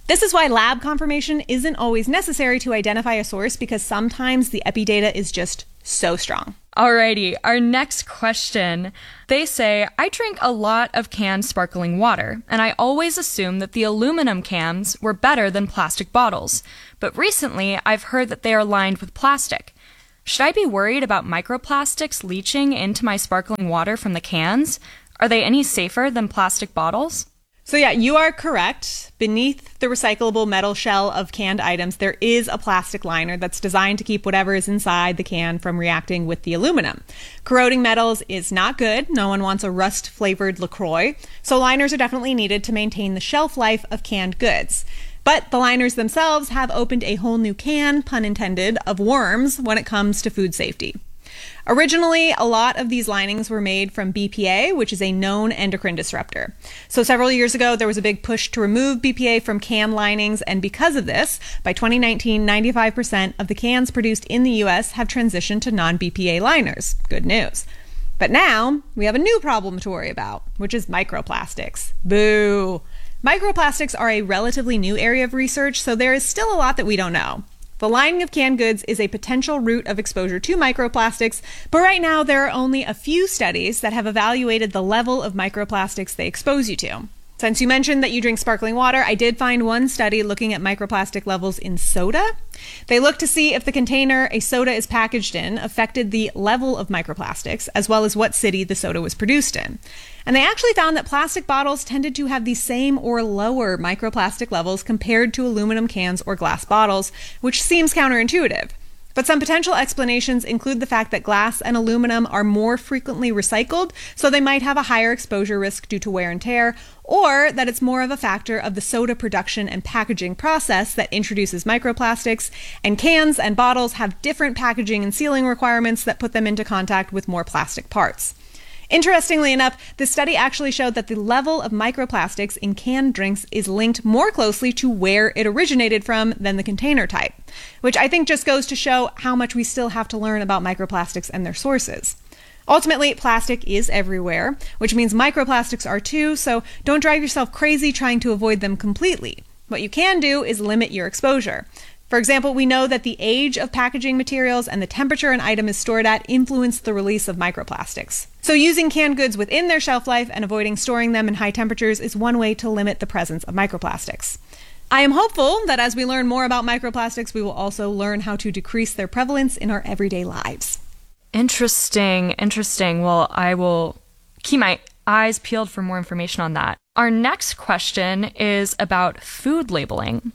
Speaker 1: This is why lab confirmation isn't always necessary to identify a source, because sometimes the epi data is just so strong.
Speaker 18: Alrighty, our next question. They say, I drink a lot of canned sparkling water, and I always assumed that the aluminum cans were better than plastic bottles. But recently, I've heard that they are lined with plastic. Should I be worried about microplastics leaching into my sparkling water from the cans? Are they any safer than plastic bottles?
Speaker 1: So yeah, you are correct. Beneath the recyclable metal shell of canned items, there is a plastic liner that's designed to keep whatever is inside the can from reacting with the aluminum. Corroding metals is not good. No one wants a rust-flavored LaCroix. So liners are definitely needed to maintain the shelf life of canned goods. But the liners themselves have opened a whole new can, pun intended, of worms when it comes to food safety. Originally, a lot of these linings were made from B P A, which is a known endocrine disruptor. So several years ago, there was a big push to remove B P A from can linings, and because of this, by twenty nineteen, ninety-five percent of the cans produced in the U S have transitioned to non-B P A liners. Good news. But now, we have a new problem to worry about, which is microplastics. Boo! Microplastics are a relatively new area of research, so there is still a lot that we don't know. The lining of canned goods is a potential route of exposure to microplastics, but right now there are only a few studies that have evaluated the level of microplastics they expose you to. Since you mentioned that you drink sparkling water, I did find one study looking at microplastic levels in soda. They looked to see if the container a soda is packaged in affected the level of microplastics, as well as what city the soda was produced in. And they actually found that plastic bottles tended to have the same or lower microplastic levels compared to aluminum cans or glass bottles, which seems counterintuitive. But some potential explanations include the fact that glass and aluminum are more frequently recycled, so they might have a higher exposure risk due to wear and tear, or that it's more of a factor of the soda production and packaging process that introduces microplastics, and cans and bottles have different packaging and sealing requirements that put them into contact with more plastic parts. Interestingly enough, the study actually showed that the level of microplastics in canned drinks is linked more closely to where it originated from than the container type, which I think just goes to show how much we still have to learn about microplastics and their sources. Ultimately, plastic is everywhere, which means microplastics are too, so don't drive yourself crazy trying to avoid them completely. What you can do is limit your exposure. For example, we know that the age of packaging materials and the temperature an item is stored at influence the release of microplastics. So using canned goods within their shelf life and avoiding storing them in high temperatures is one way to limit the presence of microplastics. I am hopeful that as we learn more about microplastics, we will also learn how to decrease their prevalence in our everyday lives.
Speaker 18: Interesting, interesting. Well, I will keep my eyes peeled for more information on that. Our next question is about food labeling.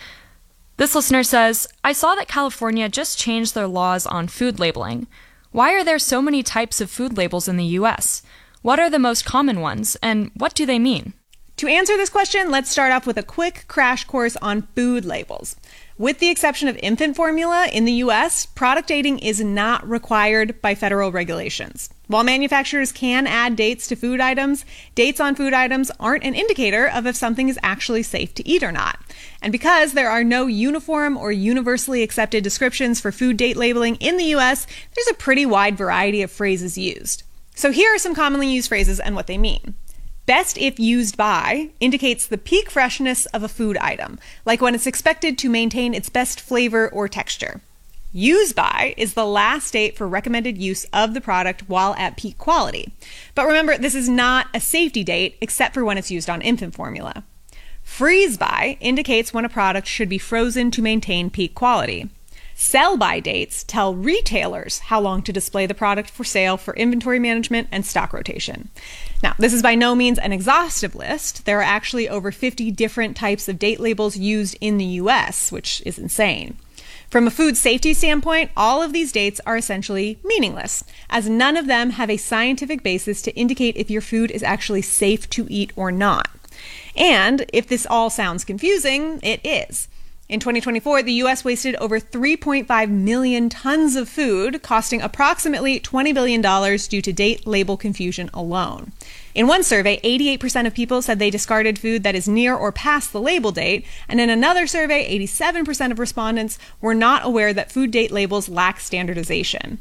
Speaker 18: This listener says, I saw that California just changed their laws on food labeling. Why are there so many types of food labels in the U S? What are the most common ones, and what do they mean?
Speaker 1: To answer this question, let's start off with a quick crash course on food labels. With the exception of infant formula in the U S, product dating is not required by federal regulations. While manufacturers can add dates to food items, dates on food items aren't an indicator of if something is actually safe to eat or not. And because there are no uniform or universally accepted descriptions for food date labeling in the U S, there's a pretty wide variety of phrases used. So here are some commonly used phrases and what they mean. Best if used by indicates the peak freshness of a food item, like when it's expected to maintain its best flavor or texture. Use by is the last date for recommended use of the product while at peak quality. But remember, this is not a safety date except for when it's used on infant formula. Freeze by indicates when a product should be frozen to maintain peak quality. Sell by dates tell retailers how long to display the product for sale for inventory management and stock rotation. Now, this is by no means an exhaustive list. There are actually over fifty different types of date labels used in the U S, which is insane. From a food safety standpoint, all of these dates are essentially meaningless, as none of them have a scientific basis to indicate if your food is actually safe to eat or not. And if this all sounds confusing, it is. In twenty twenty-four, the U S wasted over three point five million tons of food, costing approximately twenty billion dollars due to date label confusion alone. In one survey, eighty-eight percent of people said they discarded food that is near or past the label date, and in another survey, eighty-seven percent of respondents were not aware that food date labels lack standardization.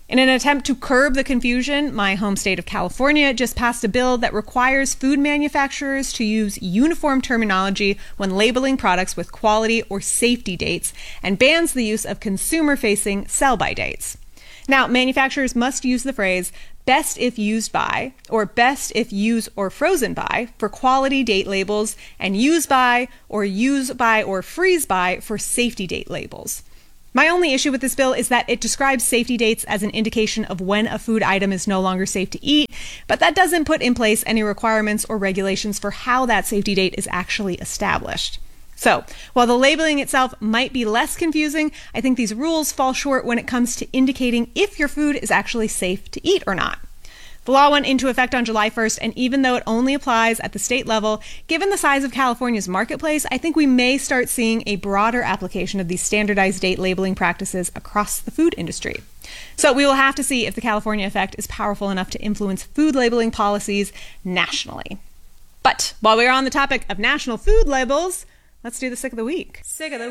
Speaker 1: In an attempt to curb the confusion, my home state of California just passed a bill that requires food manufacturers to use uniform terminology when labeling products with quality or safety dates and bans the use of consumer-facing sell-by dates. Now, manufacturers must use the phrase best if used by or best if used or frozen by for quality date labels and use by or use by or freeze by for safety date labels. My only issue with this bill is that it describes safety dates as an indication of when a food item is no longer safe to eat, but that doesn't put in place any requirements or regulations for how that safety date is actually established. So, while the labeling itself might be less confusing, I think these rules fall short when it comes to indicating if your food is actually safe to eat or not. The law went into effect on July first, and even though it only applies at the state level, given the size of California's marketplace, I think we may start seeing a broader application of these standardized date labeling practices across the food industry. So we will have to see if the California effect is powerful enough to influence food labeling policies nationally. But while we're on the topic of national food labels, let's do the Sick of the Week. Sick of the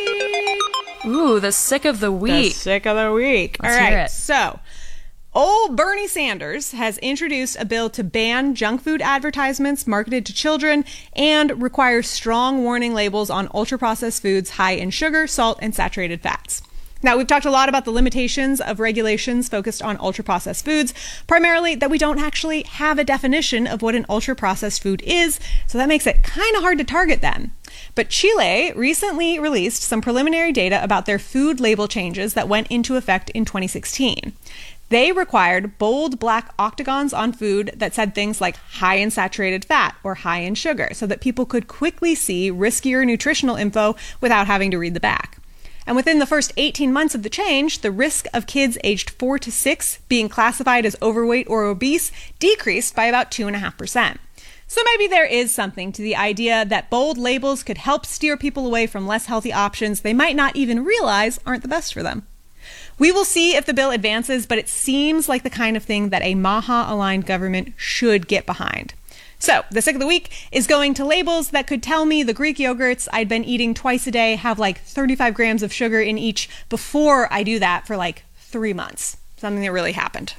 Speaker 1: Week!
Speaker 18: Ooh, the Sick of the Week.
Speaker 1: The Sick of the Week.
Speaker 18: Let's
Speaker 1: All right,
Speaker 18: hear it.
Speaker 1: so old Bernie Sanders has introduced a bill to ban junk food advertisements marketed to children and require strong warning labels on ultra-processed foods high in sugar, salt, and saturated fats. Now, we've talked a lot about the limitations of regulations focused on ultra-processed foods, primarily that we don't actually have a definition of what an ultra-processed food is, so that makes it kind of hard to target them. But Chile recently released some preliminary data about their food label changes that went into effect in twenty sixteen. They required bold black octagons on food that said things like high in saturated fat or high in sugar so that people could quickly see riskier nutritional info without having to read the back. And within the first eighteen months of the change, the risk of kids aged four to six being classified as overweight or obese decreased by about two point five percent. So maybe there is something to the idea that bold labels could help steer people away from less healthy options they might not even realize aren't the best for them. We will see if the bill advances, but it seems like the kind of thing that a MAHA-aligned government should get behind. So, the Sick of the Week is going to labels that could tell me the Greek yogurts I'd been eating twice a day have like thirty-five grams of sugar in each before I do that for like three months. Something that really happened.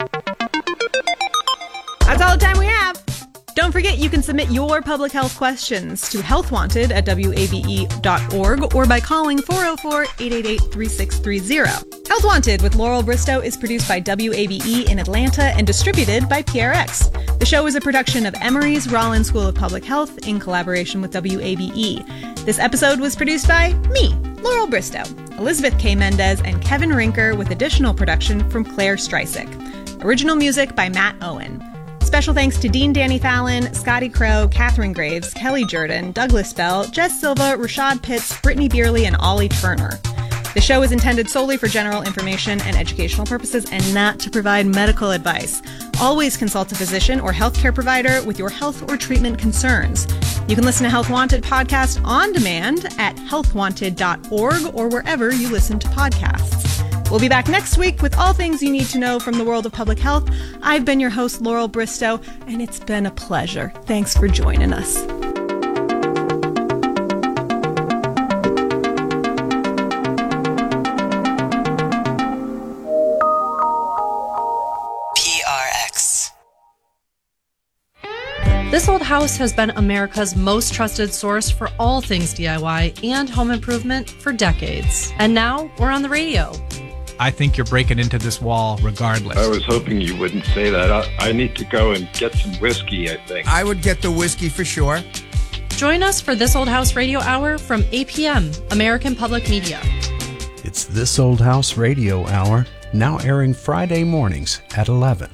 Speaker 1: That's all the time we have. Don't forget you can submit your public health questions to health wanted at W A B E dot org or by calling four oh four, eight eight eight, three six three zero. Health Wanted with Laurel Bristow is produced by W A B E in Atlanta and distributed by P R X. The show is a production of Emory's Rollins School of Public Health in collaboration with W A B E. This episode was produced by me, Laurel Bristow, Elizabeth K. Mendez, and Kevin Rinker with additional production from Claire Streisick. Original music by Matt Owen. Special thanks to Dean Danny Fallon, Scotty Crow, Catherine Graves, Kelly Jordan, Douglas Bell, Jess Silva, Rashad Pitts, Brittany Beerley, and Ollie Turner. The show is intended solely for general information and educational purposes and not to provide medical advice. Always consult a physician or healthcare provider with your health or treatment concerns. You can listen to Health Wanted podcast on demand at health wanted dot org or wherever you listen to podcasts. We'll be back next week with all things you need to know from the world of public health. I've been your host, Laurel Bristow, and it's been a pleasure. Thanks for joining us.
Speaker 19: P R X.
Speaker 20: This Old House has been America's most trusted source for all things D I Y and home improvement for decades. And now we're on the radio.
Speaker 21: I think you're breaking into this wall regardless.
Speaker 22: I was hoping you wouldn't say that. I, I need to go and get some whiskey, I think.
Speaker 23: I would get the whiskey for sure.
Speaker 20: Join us for This Old House Radio Hour from eight p.m. American Public Media.
Speaker 17: It's This Old House Radio Hour, now airing Friday mornings at eleven.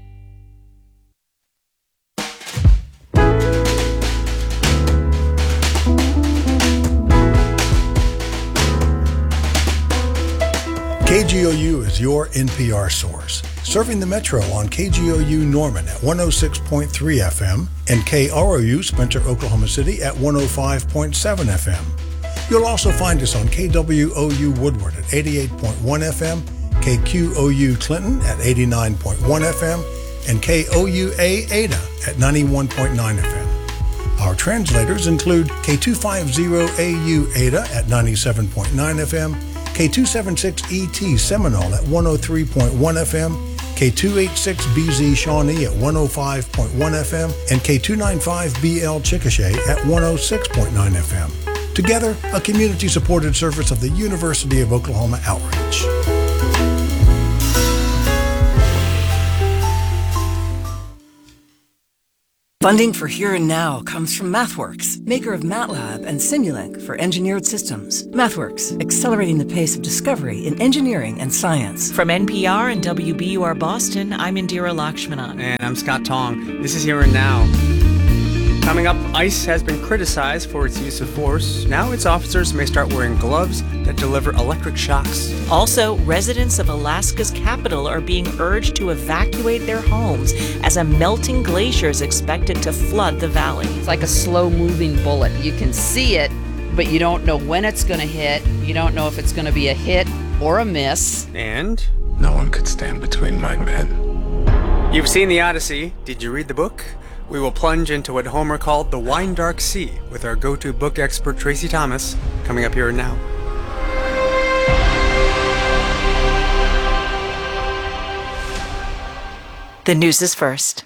Speaker 24: K G O U is your N P R source, serving the Metro on K G O U Norman at one oh six point three F M and K R O U Spencer, Oklahoma City at one oh five point seven F M. You'll also find us on K W O U Woodward at eighty-eight point one F M, K Q O U Clinton at eighty-nine point one F M, and K O U A Ada at ninety-one point nine F M. Our translators include K two fifty A U Ada at ninety-seven point nine F M, K two seventy-six E T Seminole at one oh three point one F M, K two eighty-six B Z Shawnee at one oh five point one F M, and K two ninety-five B L Chickasha at one oh six point nine F M. Together, a community-supported service of the University of Oklahoma Outreach.
Speaker 2: Funding for Here and Now comes from MathWorks, maker of MATLAB and Simulink for engineered systems. MathWorks, accelerating the pace of discovery in engineering and science.
Speaker 16: From N P R and W B U R Boston, I'm Indira Lakshmanan.
Speaker 3: And I'm Scott Tong. This is Here and Now. Coming up, ICE has been criticized for its use of force. Now its officers may start wearing gloves that deliver electric shocks.
Speaker 16: Also, residents of Alaska's capital are being urged to evacuate their homes as a melting glacier is expected to flood the valley.
Speaker 5: It's like a slow-moving bullet. You can see it, but you don't know when it's going to hit. You don't know if it's going to be a hit or a miss.
Speaker 3: And?
Speaker 11: No one could stand between my men.
Speaker 3: You've seen the Odyssey. Did you read the book? We will plunge into what Homer called the wine dark sea with our go-to book expert Tracy Thomas, coming up here and now.
Speaker 16: The news is first.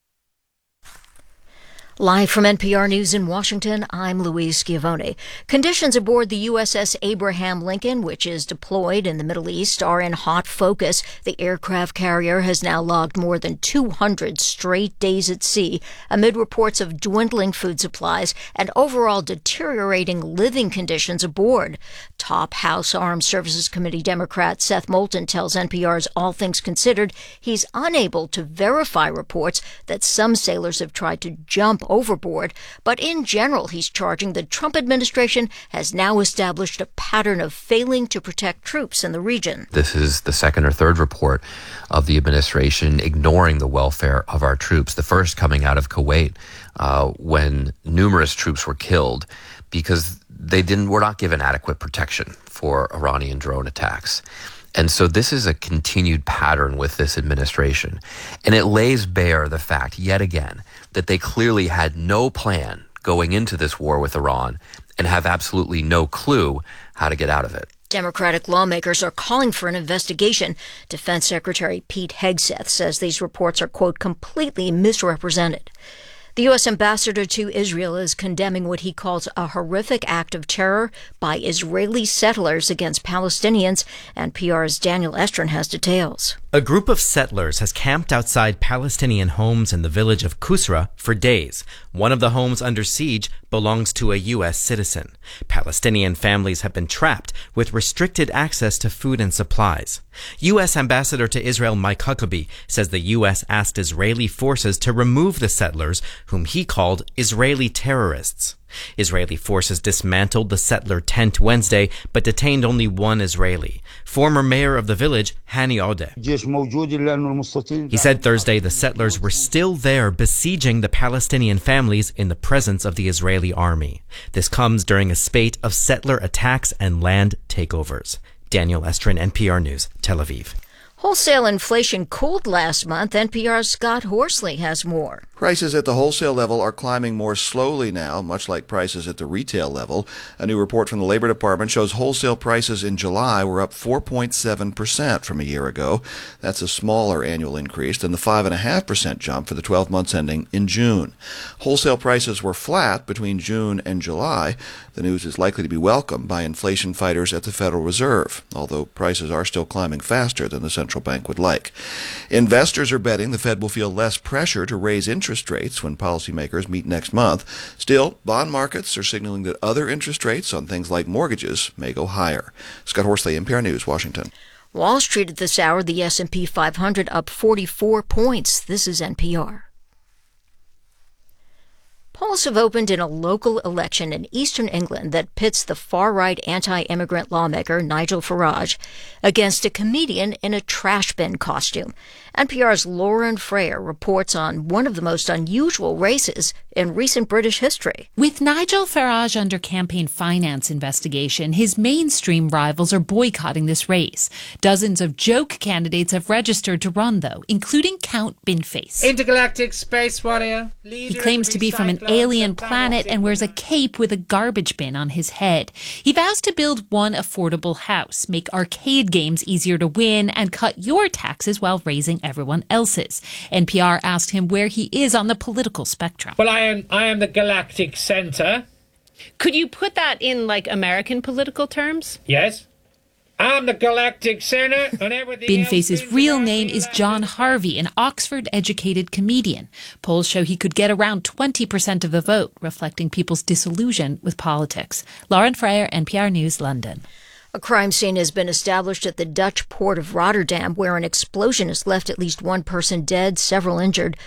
Speaker 19: Live from N P R News in Washington, I'm Louise Schiavone. Conditions aboard the U S S Abraham Lincoln, which is deployed in the Middle East, are in hot focus. The aircraft carrier has now logged more than two hundred straight days at sea, amid reports of dwindling food supplies and overall deteriorating living conditions aboard. Top House Armed Services Committee Democrat Seth Moulton tells N P R's All Things Considered he's unable to verify reports that some sailors have tried to jump overboard, but in general he's charging the Trump administration has now established a pattern of failing to protect troops in the region.
Speaker 25: This is the second or third report of the administration ignoring the welfare of our troops. The first coming out of Kuwait, uh, when numerous troops were killed because they didn't were not given adequate protection for Iranian drone attacks. And so this is a continued pattern with this administration. And it lays bare the fact, yet again, that they clearly had no plan going into this war with Iran and have absolutely no clue how to get out of it.
Speaker 19: Democratic lawmakers are calling for an investigation. Defense Secretary Pete Hegseth says these reports are, quote, completely misrepresented. The U S ambassador to Israel is condemning what he calls a horrific act of terror by Israeli settlers against Palestinians. N P R's Daniel Estrin has details.
Speaker 26: A group of settlers has camped outside Palestinian homes in the village of Kusra for days. One of the homes under siege belongs to a U S citizen. Palestinian families have been trapped with restricted access to food and supplies. U S Ambassador to Israel Mike Huckabee says the U S asked Israeli forces to remove the settlers, whom he called Israeli terrorists. Israeli forces dismantled the settler tent Wednesday, but detained only one Israeli. Former mayor of the village, Hani Odeh. He said Thursday the settlers were still there besieging the Palestinian families in the presence of the Israeli army. This comes during a spate of settler attacks and land takeovers. Daniel Estrin, N P R News, Tel Aviv.
Speaker 19: Wholesale inflation cooled last month. N P R's Scott Horsley has more.
Speaker 27: Prices at the wholesale level are climbing more slowly now, much like prices at the retail level. A new report from the Labor Department shows wholesale prices in July were up four point seven percent from a year ago. That's a smaller annual increase than the five point five percent jump for the twelve months ending in June. Wholesale prices were flat between June and July. The news is likely to be welcomed by inflation fighters at the Federal Reserve, although prices are still climbing faster than the central bank would like. Investors are betting the Fed will feel less pressure to raise interest rates when policymakers meet next month. Still, bond markets are signaling that other interest rates on things like mortgages may go higher. Scott Horsley, N P R News, Washington.
Speaker 19: Wall Street at this hour, the S and P five hundred up forty-four points. This is N P R. Polls have opened in a local election in eastern England that pits the far-right anti-immigrant lawmaker Nigel Farage against a comedian in a trash bin costume. N P R's Lauren Freyer reports on one of the most unusual races in recent British history.
Speaker 28: With Nigel Farage under campaign finance investigation, his mainstream rivals are boycotting this race. Dozens of joke candidates have registered to run, though, including Count Binface.
Speaker 29: Intergalactic space warrior.
Speaker 28: He claims to be from an alien planet and wears a cape with a garbage bin on his head. He vows to build one affordable house, make arcade games easier to win, and cut your taxes while raising everyone else's. N P R asked him where he is on the political spectrum.
Speaker 4: Well, I am I am the galactic center.
Speaker 6: Could you put that in, like, American political terms?
Speaker 4: Yes. I'm the galactic center and everything
Speaker 28: Binface's real name is John Harvey, an Oxford-educated comedian. Polls show he could get around twenty percent of the vote, reflecting people's disillusion with politics. Lauren Freyer, N P R News, London.
Speaker 19: A crime scene has been established at the Dutch port of Rotterdam, where an explosion has left at least one person dead, several injured.